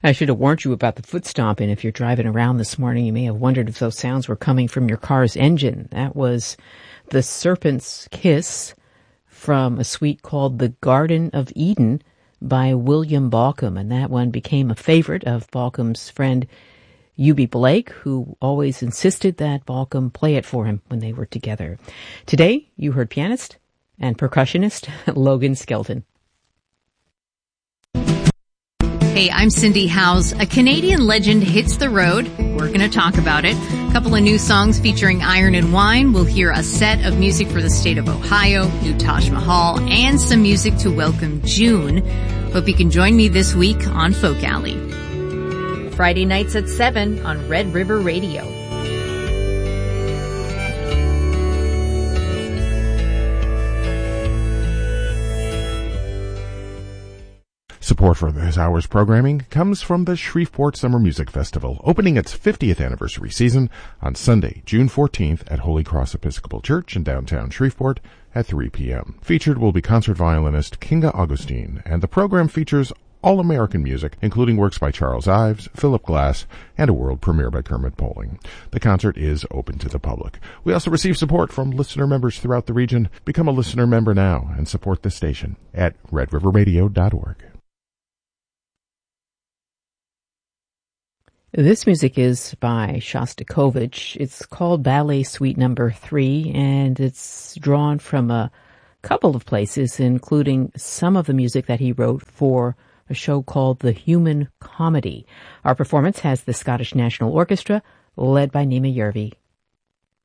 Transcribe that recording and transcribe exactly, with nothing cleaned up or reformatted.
I should have warned you about the foot stomping. If you're driving around this morning, you may have wondered if those sounds were coming from your car's engine. That was The Serpent's Kiss from a suite called The Garden of Eden by William Balcom, and that one became a favorite of Balcom's friend Eubie Blake, who always insisted that Balcom play it for him when they were together. Today, you heard pianist and percussionist Logan Skelton. Hey, I'm Cindy Howes. A Canadian legend hits the road. We're going to talk about it. A couple of new songs featuring Iron and Wine. We'll hear a set of music for the state of Ohio, new Taj Mahal, and some music to welcome June. Hope you can join me this week on Folk Alley. Friday nights at seven on Red River Radio. Support for this hour's programming comes from the Shreveport Summer Music Festival, opening its fiftieth anniversary season on Sunday, June fourteenth at Holy Cross Episcopal Church in downtown Shreveport at three p.m. Featured will be concert violinist Kinga Augustine, and the program features all-American music, including works by Charles Ives, Philip Glass, and a world premiere by Kermit Poling. The concert is open to the public. We also receive support from listener members throughout the region. Become a listener member now and support this station at red river radio dot org. This music is by Shostakovich. It's called Ballet Suite Number Three, and it's drawn from a couple of places, including some of the music that he wrote for a show called The Human Comedy. Our performance has the Scottish National Orchestra, led by Nima Yervi.